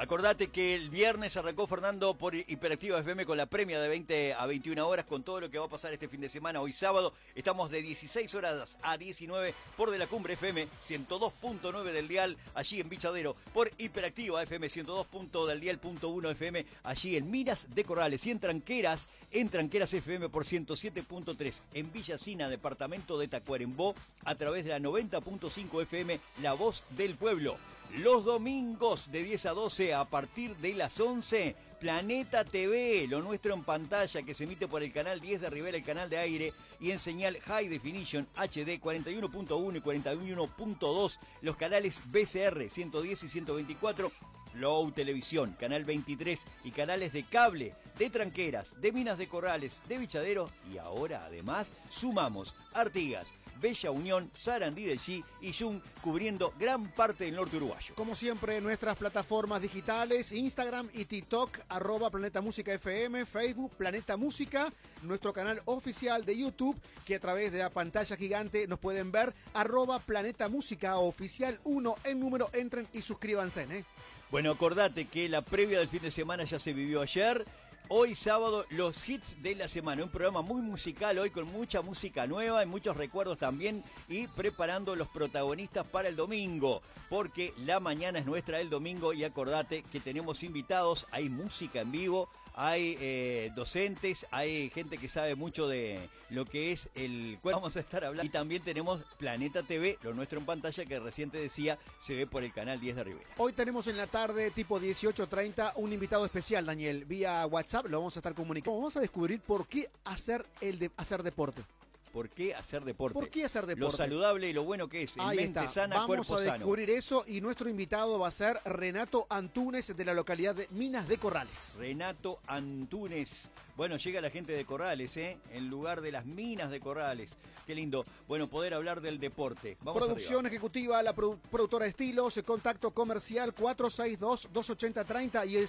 Acordate que el viernes arrancó Fernando por Hiperactiva FM con la premia de 20 a 21 horas con todo lo que va a pasar este fin de semana. Hoy sábado estamos de 16 horas a 19 por De la Cumbre FM 102.9 del dial allí en Bichadero, por Hiperactiva FM 102 del dial.1 FM allí en Minas de Corrales y en Tranqueras FM por 107.3 en Villacina, departamento de Tacuarembó, a través de la 90.5 FM La Voz del Pueblo. Los domingos de 10 a 12 a partir de las 11, Planeta TV, lo nuestro en pantalla, que se emite por el canal 10 de Rivera, el canal de aire, y en señal High Definition HD 41.1 y 41.2, los canales BCR 110 y 124, Flow Televisión, canal 23 y canales de cable de Tranqueras, de Minas de Corrales, de Bichadero, y ahora además sumamos Artigas, Bella Unión, Sarandí del Chi y Jung, cubriendo gran parte del norte uruguayo. Como siempre, nuestras plataformas digitales, Instagram y TikTok, @Planeta Música FM, Facebook, Planeta Música, nuestro canal oficial de YouTube, que a través de la pantalla gigante nos pueden ver, @Planeta Música Oficial 1 en número, entren y suscríbanse, Bueno, acordate que la previa del fin de semana ya se vivió ayer. Hoy sábado, los hits de la semana. Un programa muy musical hoy con mucha música nueva y muchos recuerdos también. Y preparando los protagonistas para el domingo. Porque la mañana es nuestra el domingo. Y acordate que tenemos invitados. Hay música en vivo. Hay docentes. Hay gente que sabe mucho de lo que es el... Vamos a estar hablando. Y también tenemos Planeta TV, lo nuestro en pantalla, que recién te decía, se ve por el canal 10 de Rivera. Hoy tenemos en la tarde, tipo 18:30, un invitado especial, Daniel, vía WhatsApp. Lo vamos a estar comunicando. Vamos a descubrir por qué hacer deporte. ¿Por qué hacer deporte? ¿Por qué hacer deporte? Lo saludable y lo bueno que es. Ahí mente está. sana, cuerpo sano. Vamos a descubrir eso y nuestro invitado va a ser Renato Antunes, de la localidad de Minas de Corrales. Renato Antunes. Bueno, llega la gente de Corrales, en lugar de las Minas de Corrales. Qué lindo. Bueno, poder hablar del deporte. Vamos Producción arriba. ejecutiva, la productora de estilos, contacto comercial 462-280-30 y el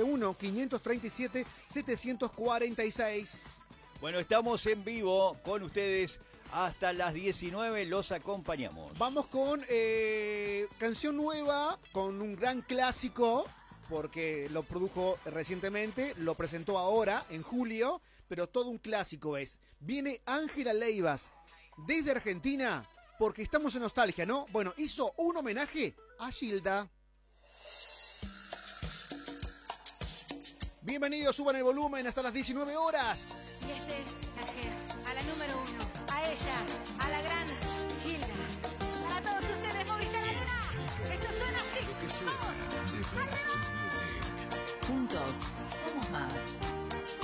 091-537-746. Bueno, estamos en vivo con ustedes hasta las 19, los acompañamos. Vamos con canción nueva, con un gran clásico, porque lo produjo recientemente, lo presentó ahora, en julio, pero todo un clásico es. Viene Ángela Leivas, desde Argentina, porque estamos en nostalgia, ¿no? Bueno, hizo un homenaje a Gilda. Bienvenidos, suban el volumen hasta las 19 horas. Y a la número 1, a ella, a la gran Gilda. Para todos ustedes, Movistar Arena. Esto suena así. Vamos. Juntos somos más.